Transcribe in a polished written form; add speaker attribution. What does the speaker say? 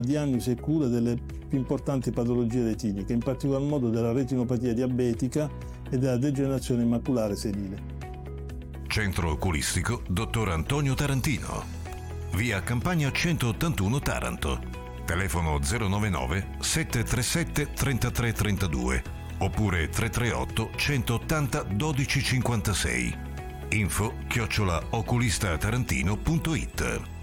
Speaker 1: diagnosi e cura delle più importanti patologie retiniche, in particolar modo della retinopatia diabetica e della degenerazione maculare senile.
Speaker 2: Centro Oculistico Dottor Antonio Tarantino, via Campagna 181 Taranto, telefono 099 737 3332 oppure 338 180 1256, info @oculistatarantino.it.